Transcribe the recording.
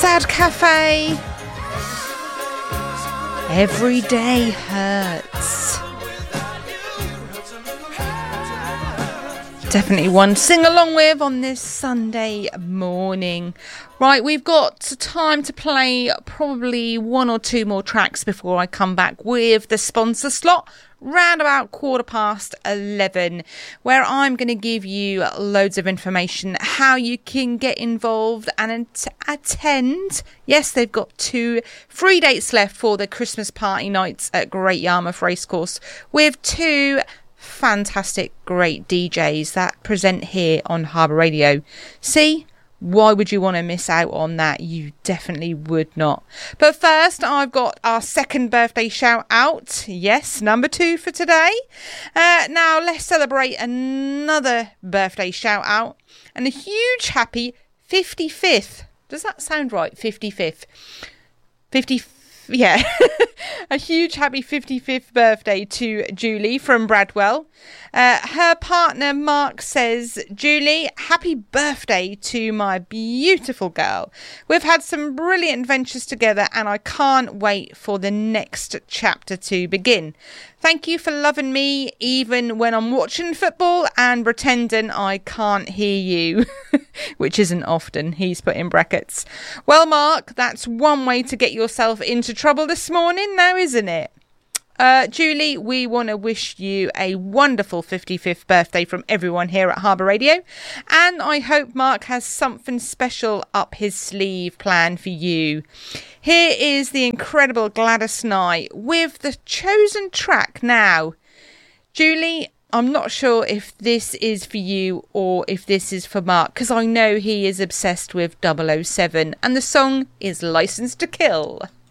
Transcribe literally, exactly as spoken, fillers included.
Sad Cafe. Every day hurts. Definitely one to sing along with on this Sunday morning. Right, we've got time to play probably one or two more tracks before I come back with the sponsor slot. Round about quarter past eleven, where I'm going to give you loads of information how you can get involved and attend. Yes, they've got two free dates left for the Christmas party nights at Great Yarmouth Racecourse with two fantastic great D Js that present here on Harbour Radio. See? Why would you want to miss out on that? You definitely would not. But first, I've got our second birthday shout out. Yes, number two for today. Uh, now, let's celebrate another birthday shout out. And a huge happy fifty-fifth. Does that sound right? fifty-fifth. fifty-fifth. Yeah, a huge happy fifty-fifth birthday to Julie from Bradwell. Uh, her partner Mark says, Julie, happy birthday to my beautiful girl. We've had some brilliant adventures together and I can't wait for the next chapter to begin. Thank you for loving me even when I'm watching football and pretending I can't hear you, which isn't often, he's put in brackets. Well, Mark, that's one way to get yourself into trouble this morning now, isn't it? Uh, Julie, we want to wish you a wonderful fifty-fifth birthday from everyone here at Harbour Radio. And I hope Mark has something special up his sleeve planned for you. Here is the incredible Gladys Knight with the chosen track now. Julie, I'm not sure if this is for you or if this is for Mark, because I know he is obsessed with double oh seven and the song is Licence to Kill.